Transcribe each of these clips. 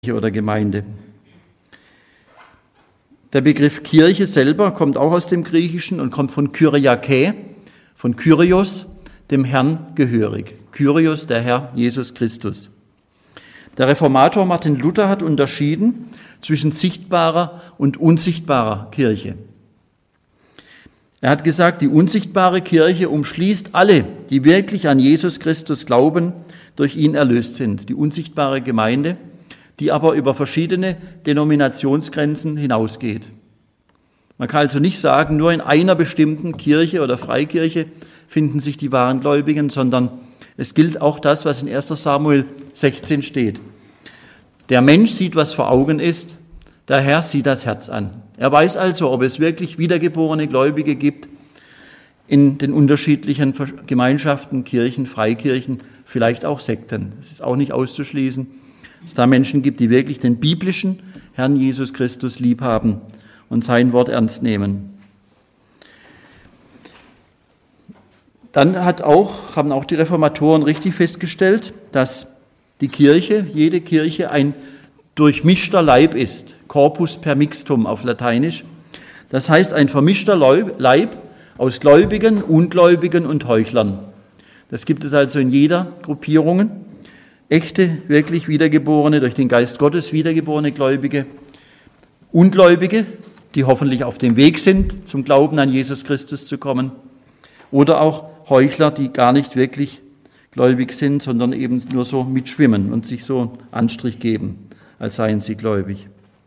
oder Gemeinde. Der Begriff Kirche selber kommt auch aus dem Griechischen und kommt von Kyriake, von Kyrios, dem Herrn gehörig. Kyrios, der Herr Jesus Christus. Der Reformator Martin Luther hat unterschieden zwischen sichtbarer und unsichtbarer Kirche. Er hat gesagt, die unsichtbare Kirche umschließt alle, die wirklich an Jesus Christus glauben, durch ihn erlöst sind. Die unsichtbare Gemeinde, die aber über verschiedene Denominationsgrenzen hinausgeht. Man kann also nicht sagen, nur in einer bestimmten Kirche oder Freikirche finden sich die wahren Gläubigen, sondern es gilt auch das, was in 1. Samuel 16 steht. Der Mensch sieht, was vor Augen ist, der Herr sieht das Herz an. Er weiß also, ob es wirklich wiedergeborene Gläubige gibt in den unterschiedlichen Gemeinschaften, Kirchen, Freikirchen, vielleicht auch Sekten. Es ist auch nicht auszuschließen, dass es da Menschen gibt, die wirklich den biblischen Herrn Jesus Christus lieb haben und sein Wort ernst nehmen. Dann haben auch die Reformatoren richtig festgestellt, dass die Kirche, jede Kirche ein durchmischter Leib ist. Corpus per mixtum auf Lateinisch. Das heißt, ein vermischter Leib aus Gläubigen, Ungläubigen und Heuchlern. Das gibt es also in jeder Gruppierung. Echte, wirklich wiedergeborene, durch den Geist Gottes wiedergeborene Gläubige, Ungläubige, die hoffentlich auf dem Weg sind, zum Glauben an Jesus Christus zu kommen, oder auch Heuchler, die gar nicht wirklich gläubig sind, sondern eben nur so mitschwimmen und sich so Anstrich geben, als seien sie gläubig.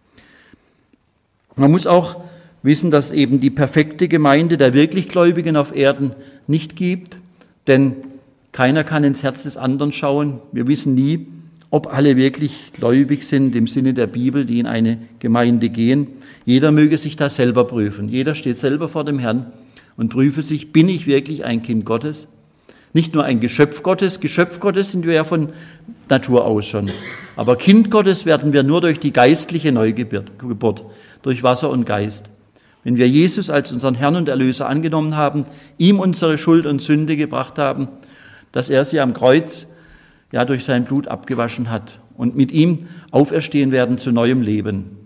Man muss auch wissen, dass eben die perfekte Gemeinde der wirklich Gläubigen auf Erden nicht gibt, denn keiner kann ins Herz des anderen schauen. Wir wissen nie, ob alle wirklich gläubig sind im Sinne der Bibel, die in eine Gemeinde gehen. Jeder möge sich da selber prüfen. Jeder steht selber vor dem Herrn und prüfe sich, bin ich wirklich ein Kind Gottes? Nicht nur ein Geschöpf Gottes sind wir ja von Natur aus schon. Aber Kind Gottes werden wir nur durch die geistliche Neugeburt, durch Wasser und Geist. Wenn wir Jesus als unseren Herrn und Erlöser angenommen haben, ihm unsere Schuld und Sünde gebracht haben, dass er sie am Kreuz ja durch sein Blut abgewaschen hat und mit ihm auferstehen werden zu neuem Leben.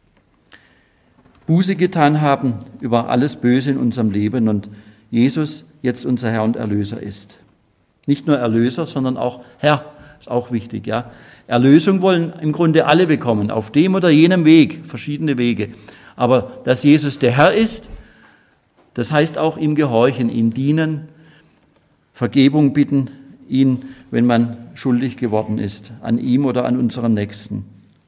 Buße getan haben über alles Böse in unserem Leben und Jesus jetzt unser Herr und Erlöser ist. Nicht nur Erlöser, sondern auch Herr, ist auch wichtig, ja. Erlösung wollen im Grunde alle bekommen, auf dem oder jenem Weg, verschiedene Wege. Aber dass Jesus der Herr ist, das heißt auch ihm gehorchen, ihm dienen, Vergebung bitten, ihn, wenn man schuldig geworden ist, an ihm oder an unseren Nächsten.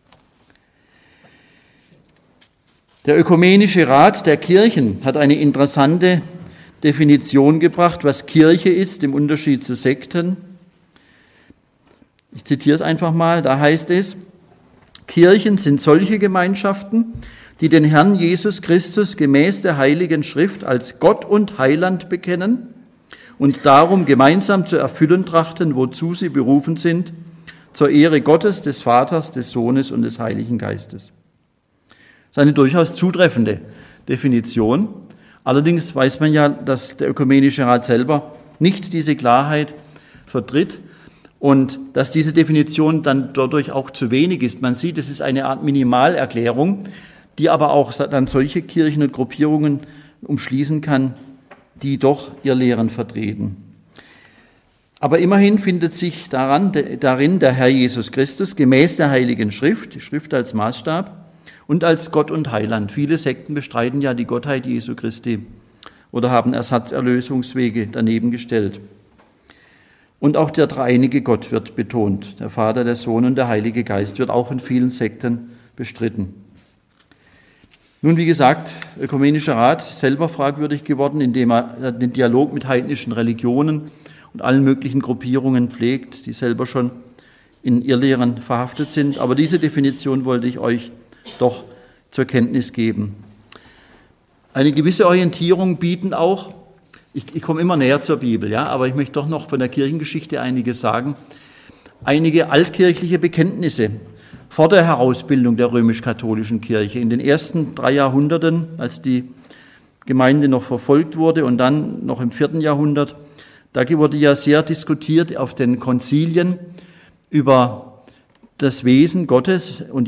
Der Ökumenische Rat der Kirchen hat eine interessante Definition gebracht, was Kirche ist, im Unterschied zu Sekten. Ich zitiere es einfach mal, da heißt es, Kirchen sind solche Gemeinschaften, die den Herrn Jesus Christus gemäß der Heiligen Schrift als Gott und Heiland bekennen und darum gemeinsam zu erfüllen trachten, wozu sie berufen sind, zur Ehre Gottes, des Vaters, des Sohnes und des Heiligen Geistes. Das ist eine durchaus zutreffende Definition. Allerdings weiß man ja, dass der Ökumenische Rat selber nicht diese Klarheit vertritt und dass diese Definition dann dadurch auch zu wenig ist. Man sieht, es ist eine Art Minimalerklärung, die aber auch dann solche Kirchen und Gruppierungen umschließen kann, die doch ihr Lehren vertreten. Aber immerhin findet sich darin der Herr Jesus Christus gemäß der Heiligen Schrift, die Schrift als Maßstab, und als Gott und Heiland. Viele Sekten bestreiten ja die Gottheit Jesu Christi oder haben Ersatzerlösungswege daneben gestellt. Und auch der dreieinige Gott wird betont. Der Vater, der Sohn und der Heilige Geist wird auch in vielen Sekten bestritten. Nun, wie gesagt, Ökumenischer Rat selber fragwürdig geworden, indem er den Dialog mit heidnischen Religionen und allen möglichen Gruppierungen pflegt, die selber schon in Irrlehren verhaftet sind. Aber diese Definition wollte ich euch doch zur Kenntnis geben. Eine gewisse Orientierung bieten auch, ich komme immer näher zur Bibel, ja, aber ich möchte doch noch von der Kirchengeschichte einiges sagen, einige altkirchliche Bekenntnisse vor der Herausbildung der römisch-katholischen Kirche in den ersten 3 Jahrhunderten, als die Gemeinde noch verfolgt wurde und dann noch im 4. Jahrhundert, da wurde ja sehr diskutiert auf den Konzilien über das Wesen Gottes und